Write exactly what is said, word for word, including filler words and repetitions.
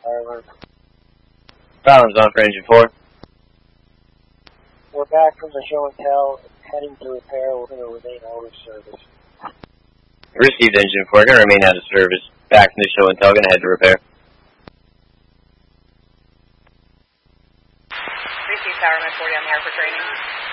Tyler. Problems on for engine four. We're back from the show and tell, heading to repair. We're going to remain out of service. Received engine four, going to remain out of service. Back from the show and tell, going to head to repair. Received Tower, my forty, I'm here for training.